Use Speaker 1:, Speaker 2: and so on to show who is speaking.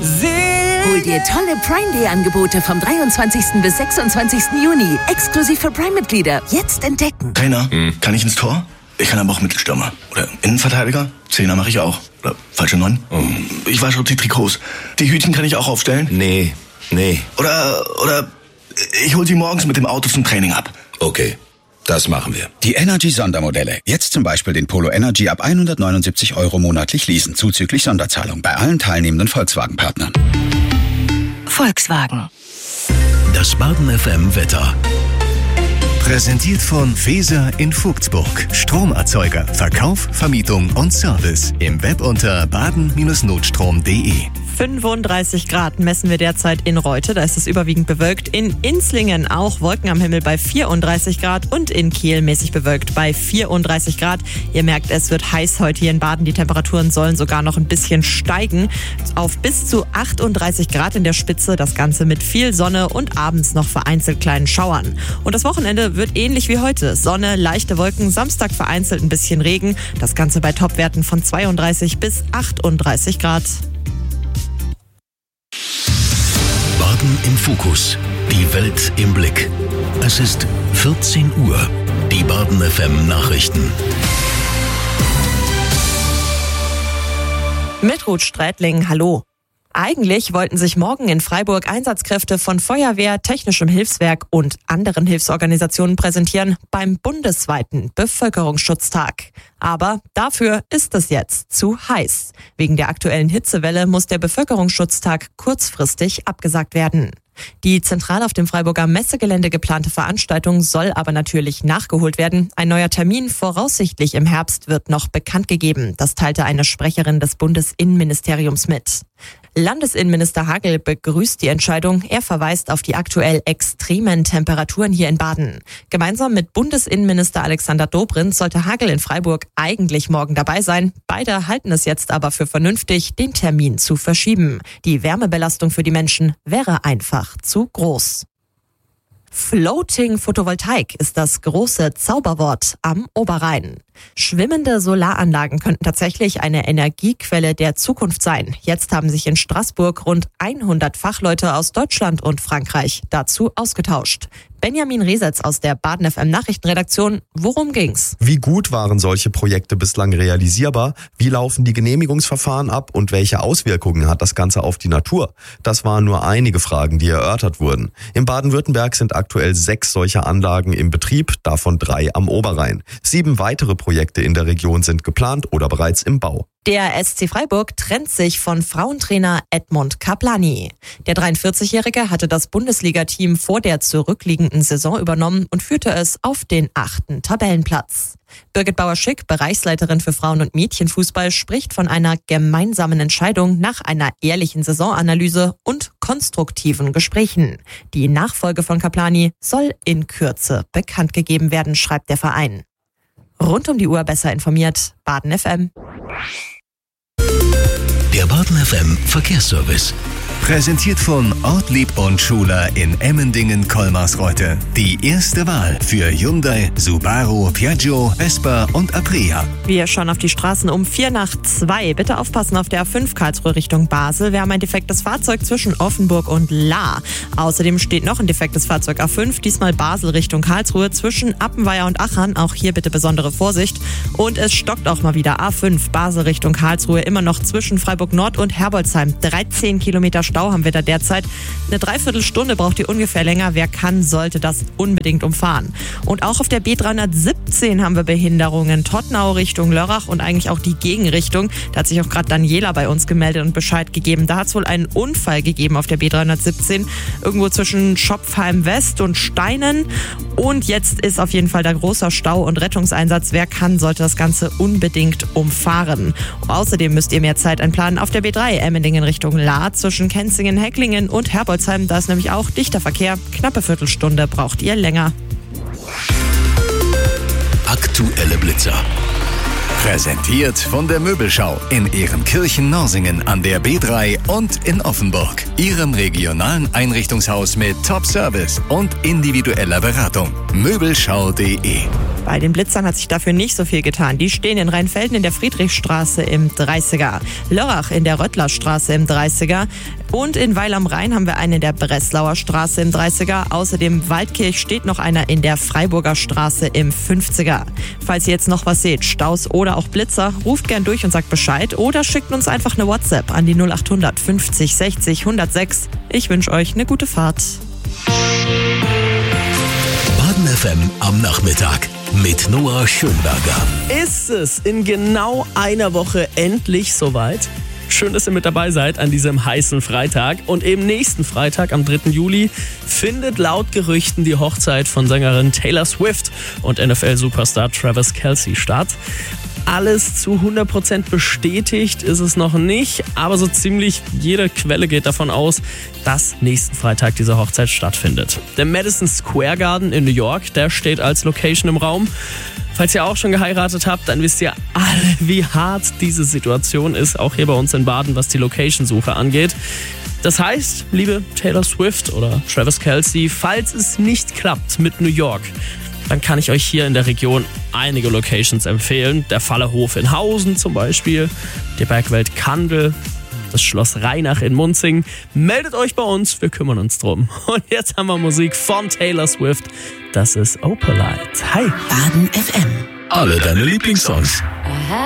Speaker 1: Hol dir tolle Prime Day Angebote vom 23. bis 26. Juni. Exklusiv für Prime-Mitglieder. Jetzt entdecken.
Speaker 2: Trainer, kann ich ins Tor? Ich kann aber auch Mittelstürmer. Oder Innenverteidiger. Zehner mache ich auch. Oder falsche 9. Ich wasche auch die Trikots. Die Hütchen kann ich auch aufstellen?
Speaker 3: Nee.
Speaker 2: Oder ich hol sie morgens mit dem Auto zum Training ab.
Speaker 3: Okay, das machen wir.
Speaker 4: Die Energy-Sondermodelle. Jetzt zum Beispiel den Polo Energy ab 179 € monatlich leasen, zuzüglich Sonderzahlung bei allen teilnehmenden Volkswagen-Partnern.
Speaker 1: Volkswagen.
Speaker 5: Das Baden FM Wetter. Präsentiert von Feser in Vogtsburg. Stromerzeuger, Verkauf, Vermietung und Service. Im Web unter baden-notstrom.de.
Speaker 6: 35 Grad messen wir derzeit in Reute, da ist es überwiegend bewölkt. In Inzlingen auch Wolken am Himmel bei 34 Grad und in Kiel mäßig bewölkt bei 34 Grad. Ihr merkt, es wird heiß heute hier in Baden. Die Temperaturen sollen sogar noch ein bisschen steigen auf bis zu 38 Grad in der Spitze. Das Ganze mit viel Sonne und abends noch vereinzelt kleinen Schauern. Und das Wochenende wird ähnlich wie heute. Sonne, leichte Wolken, Samstag vereinzelt ein bisschen Regen. Das Ganze bei Topwerten von 32 bis 38 Grad.
Speaker 5: Baden im Fokus. Die Welt im Blick. Es ist 14 Uhr. Die Baden FM Nachrichten.
Speaker 6: Mit Ruth Strätling, hallo. Eigentlich wollten sich morgen in Freiburg Einsatzkräfte von Feuerwehr, Technischem Hilfswerk und anderen Hilfsorganisationen präsentieren beim bundesweiten Bevölkerungsschutztag. Aber dafür ist es jetzt zu heiß. Wegen der aktuellen Hitzewelle muss der Bevölkerungsschutztag kurzfristig abgesagt werden. Die zentral auf dem Freiburger Messegelände geplante Veranstaltung soll aber natürlich nachgeholt werden. Ein neuer Termin, voraussichtlich im Herbst, wird noch bekannt gegeben. Das teilte eine Sprecherin des Bundesinnenministeriums mit. Landesinnenminister Hagel begrüßt die Entscheidung. Er verweist auf die aktuell extremen Temperaturen hier in Baden. Gemeinsam mit Bundesinnenminister Alexander Dobrindt sollte Hagel in Freiburg eigentlich morgen dabei sein. Beide halten es jetzt aber für vernünftig, den Termin zu verschieben. Die Wärmebelastung für die Menschen wäre einfach zu groß. Floating Photovoltaik ist das große Zauberwort am Oberrhein. Schwimmende Solaranlagen könnten tatsächlich eine Energiequelle der Zukunft sein. Jetzt haben sich in Straßburg rund 100 Fachleute aus Deutschland und Frankreich dazu ausgetauscht. Benjamin Resetz aus der Baden FM Nachrichtenredaktion. Worum ging's?
Speaker 7: Wie gut waren solche Projekte bislang realisierbar? Wie laufen die Genehmigungsverfahren ab? Und welche Auswirkungen hat das Ganze auf die Natur? Das waren nur einige Fragen, die erörtert wurden. In Baden-Württemberg sind aktuell 6 solcher Anlagen im Betrieb, davon 3 am Oberrhein. 7 weitere Projekte in der Region sind geplant oder bereits im Bau.
Speaker 6: Der SC Freiburg trennt sich von Frauentrainer Edmund Kaplani. Der 43-Jährige hatte das Bundesliga-Team vor der zurückliegenden Saison übernommen und führte es auf den 8. Tabellenplatz. Birgit Bauer-Schick, Bereichsleiterin für Frauen- und Mädchenfußball, spricht von einer gemeinsamen Entscheidung nach einer ehrlichen Saisonanalyse und konstruktiven Gesprächen. Die Nachfolge von Kaplani soll in Kürze bekannt gegeben werden, schreibt der Verein. Rund um die Uhr besser informiert, Baden FM.
Speaker 5: Der Baden FM Verkehrsservice. Präsentiert von Ortlieb und Schuler in Emmendingen-Kolmarsreuth. Die erste Wahl für Hyundai, Subaru, Piaggio, Vespa und Aprilia.
Speaker 6: Wir schauen auf die Straßen um 1:45. Bitte aufpassen auf der A5 Karlsruhe Richtung Basel. Wir haben ein defektes Fahrzeug zwischen Offenburg und Lahr. Außerdem steht noch ein defektes Fahrzeug A5, diesmal Basel Richtung Karlsruhe zwischen Appenweier und Achern. Auch hier bitte besondere Vorsicht. Und es stockt auch mal wieder A5 Basel Richtung Karlsruhe, immer noch zwischen Freiburg Nord und Herbolzheim. 13 Kilometer Stau haben wir da derzeit. Eine Dreiviertelstunde braucht ihr ungefähr länger. Wer kann, sollte das unbedingt umfahren. Und auch auf der B317 haben wir Behinderungen. Tottenau Richtung Lörrach und eigentlich auch die Gegenrichtung. Da hat sich auch gerade Daniela bei uns gemeldet und Bescheid gegeben. Da hat es wohl einen Unfall gegeben auf der B317. Irgendwo zwischen Schopfheim West und Steinen. Und jetzt ist auf jeden Fall da großer Stau und Rettungseinsatz. Wer kann, sollte das Ganze unbedingt umfahren. Außerdem müsst ihr mehr Zeit einplanen auf der B3 Emmendingen Richtung Lahr zwischen Kenzingen, Hecklingen und Herbolzheim. Da ist nämlich auch dichter Verkehr. Knappe Viertelstunde braucht ihr länger.
Speaker 5: Aktuelle Blitzer. Präsentiert von der Möbelschau in Ehrenkirchen-Norsingen an der B3 und in Offenburg. Ihrem regionalen Einrichtungshaus mit Top-Service und individueller Beratung. Möbelschau.de
Speaker 6: Bei den Blitzern hat sich dafür nicht so viel getan. Die stehen in Rheinfelden in der Friedrichstraße im 30er, Lörrach in der Röttlerstraße im 30er und in Weil am Rhein haben wir einen in der Breslauer Straße im 30er. Außerdem Waldkirch steht noch einer in der Freiburger Straße im 50er. Falls ihr jetzt noch was seht, Staus oder auch Blitzer, ruft gern durch und sagt Bescheid oder schickt uns einfach eine WhatsApp an die 0800 50 60 106. Ich wünsche euch eine gute Fahrt.
Speaker 5: Baden FM am Nachmittag mit Noah Schönberger.
Speaker 8: Ist es in genau einer Woche endlich soweit? Schön, dass ihr mit dabei seid an diesem heißen Freitag. Und eben nächsten Freitag, am 3. Juli, findet laut Gerüchten die Hochzeit von Sängerin Taylor Swift und NFL-Superstar Travis Kelce statt. Alles zu 100% bestätigt ist es noch nicht, aber so ziemlich jede Quelle geht davon aus, dass nächsten Freitag diese Hochzeit stattfindet. Der Madison Square Garden in New York, der steht als Location im Raum. Falls ihr auch schon geheiratet habt, dann wisst ihr alle, wie hart diese Situation ist, auch hier bei uns in Baden, was die Location-Suche angeht. Das heißt, liebe Taylor Swift oder Travis Kelce, falls es nicht klappt mit New York, dann kann ich euch hier in der Region einige Locations empfehlen. Der Fallerhof in Hausen zum Beispiel, die Bergwelt Kandel, das Schloss Rheinach in Munzing. Meldet euch bei uns, wir kümmern uns drum. Und jetzt haben wir Musik von Taylor Swift. Das ist Opalite. Hi.
Speaker 1: Baden FM.
Speaker 5: Alle deine Lieblingssongs.